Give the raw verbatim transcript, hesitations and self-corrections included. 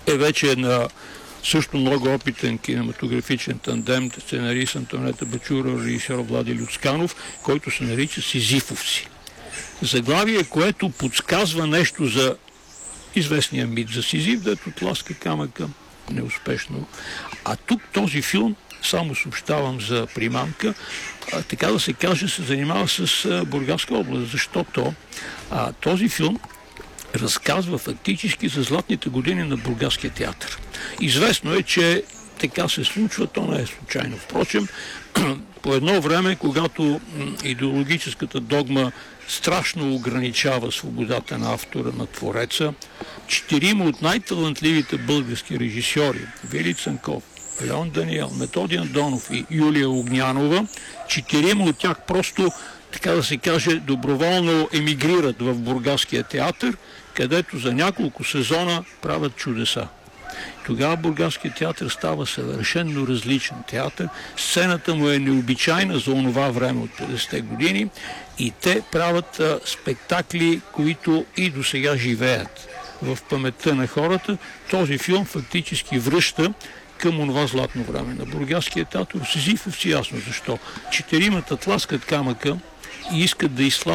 е вече на също много опитен кинематографичен тандем, сценарист Антонета Бачура, режисьор Влади Люцканов, който се нарича Сизифовци. Заглавие, което подсказва нещо за известния мит за Сизиф, дето тласка камъка неуспешно. А тук този филм, само съобщавам за примамка, а, така да се каже, се занимава с а, Бургаска област, защото а, този филм разказва фактически за златните години на Бургаския театър. Известно е, че така се случва, то не е случайно. Впрочем, по едно време, когато идеологическата догма страшно ограничава свободата на автора, на твореца, четирима от най-талантливите български режисьори, Вили Цанков, Леон Даниел, Методи Андонов и Юлия Огнянова, четирима от тях просто, така да се каже, доброволно емигрират в Бургаския театър, където за няколко сезона правят чудеса. Тогава Бургаският театър става съвършенно различен театър. Сцената му е необичайна за онова време от петдесетте години и те правят а, спектакли, които и до сега живеят в паметта на хората. Този филм фактически връща към онова златно време на Бургаския театър. Сизифовци, ясно защо. Четиримата тласкат камъка и искат да изслат